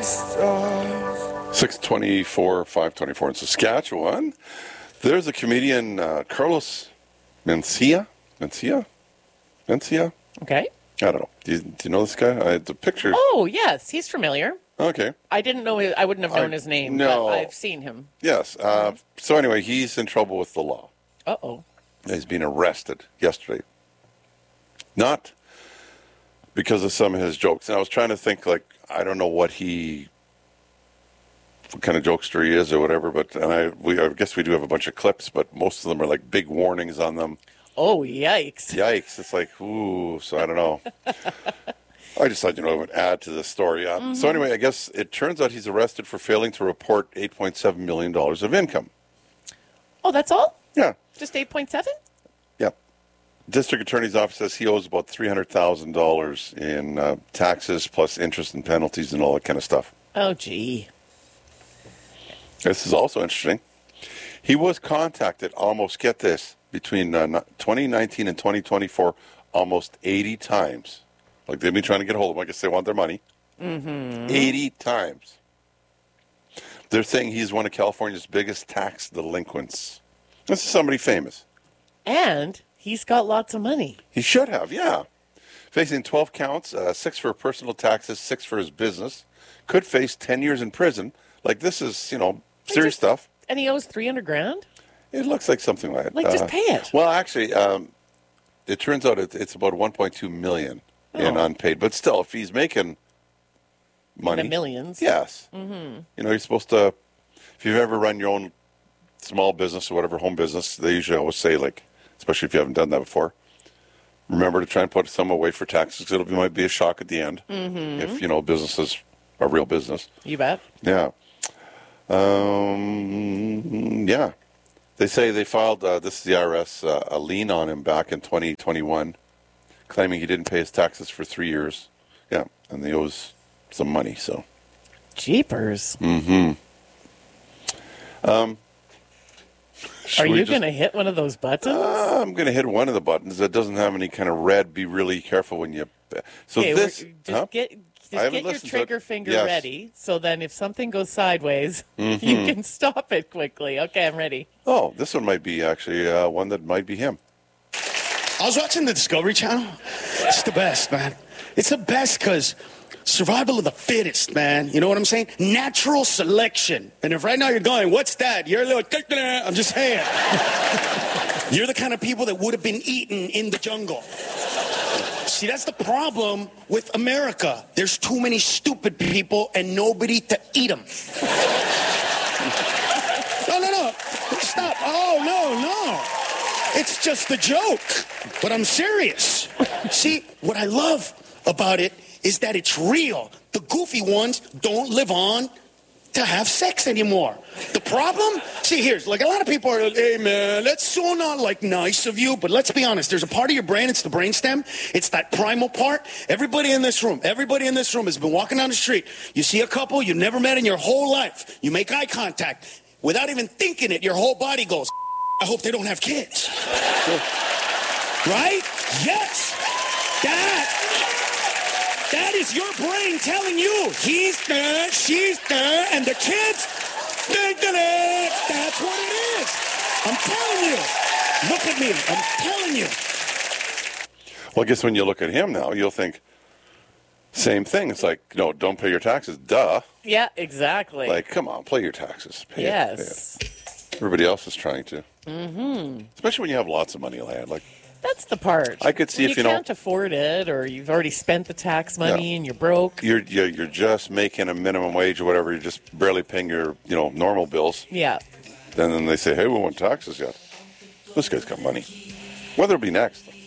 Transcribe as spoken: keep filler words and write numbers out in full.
six twenty-four, five twenty-four in Saskatchewan. There's a comedian, uh, Carlos Mencia. Mencia? Mencia? Okay. I don't know. Do you, do you know this guy? I, the picture. Oh, yes. He's familiar. Okay. I didn't know his, I wouldn't have known I, his name, no. but I've seen him. Yes. Uh, so anyway, he's in trouble with the law. Uh-oh. He's been arrested yesterday. Not because of some of his jokes. And I was trying to think, like, I don't know what he, what kind of jokester he is or whatever, but and I, we, I guess we do have a bunch of clips, but most of them are like big warnings on them. Oh, yikes. Yikes. It's like, ooh, so I don't know. I just thought, you know, it would add to the story. Uh, mm-hmm. So anyway, I guess it turns out he's arrested for failing to report eight point seven million dollars of income. Oh, that's all? Yeah. Just eight point seven? Yeah. District Attorney's Office says he owes about three hundred thousand dollars in uh, taxes plus interest and penalties and all that kind of stuff. Oh, gee. This is also interesting. He was contacted, almost, get this, between uh, twenty nineteen and twenty twenty-four, almost eighty times. Like, they've been trying to get hold of him. I guess they want their money. Mm-hmm. eighty times. They're saying he's one of California's biggest tax delinquents. This is somebody famous. And he's got lots of money. He should have, yeah. Facing twelve counts, uh, six for personal taxes, six for his business. Could face ten years in prison. Like, this is, you know, serious just, stuff. And he owes three hundred grand? It looks like something like that. Like, uh, just pay it. Well, actually, um, it turns out it, it's about one point two million dollars in oh. unpaid. But still, if he's making money. In the millions. Yes. Mm-hmm. You know, you're supposed to, if you've ever run your own small business or whatever, home business, they usually always say, like, especially if you haven't done that before, remember to try and put some away for taxes. It'll be, might be a shock at the end mm-hmm. if, you know, business is a real business. You bet. Yeah. Um, yeah. They say they filed, uh, this is the I R S, uh, a lien on him back in twenty twenty-one, claiming he didn't pay his taxes for three years. Yeah, and they owes some money, so. Jeepers. Mm-hmm. Um, Are you going to hit one of those buttons? Uh, I'm going to hit one of the buttons that doesn't have any kind of red. Be really careful when you. So okay, this. Just huh? get just get your trigger finger yes. ready. So then, if something goes sideways, mm-hmm. you can stop it quickly. Okay, I'm ready. Oh, this one might be actually uh, one that might be him. I was watching the Discovery Channel. It's the best, man. It's the best because survival of the fittest, man. You know what I'm saying? Natural selection. And if right now you're going, what's that? You're a little, I'm just saying. You're the kind of people that would have been eaten in the jungle. See, that's the problem with America. There's too many stupid people and nobody to eat them. No, no, no. Stop. Oh, no, no. It's just a joke. But I'm serious. See, what I love about it is that it's real. The goofy ones don't live on to have sex anymore. The problem? See, here's, like, a lot of people are like, hey, man, that's so not, like, nice of you. But let's be honest. There's a part of your brain, it's the brainstem. It's that primal part. Everybody in this room, everybody in this room has been walking down the street. You see a couple you never met in your whole life. You make eye contact. Without even thinking it, your whole body goes, I hope they don't have kids. Right? Yes. That... That is your brain telling you he's there, she's there, and the kids, they're there. That's what it is. I'm telling you. Look at me. I'm telling you. Well, I guess when you look at him now, you'll think, same thing. It's like, no, don't pay your taxes. Duh. Yeah, exactly. Like, come on, pay your taxes. Pay yes. It, pay it. Everybody else is trying to. Mm-hmm. Especially when you have lots of money, lad. Like, that's the part. I could see when if you you know, can't afford it, or you've already spent the tax money yeah. and you're broke. You're, you're you're just making a minimum wage or whatever. You're just barely paying your you know normal bills. Yeah. Then then they say, hey, we want taxes yet. This guy's got money. Whether it'll be next.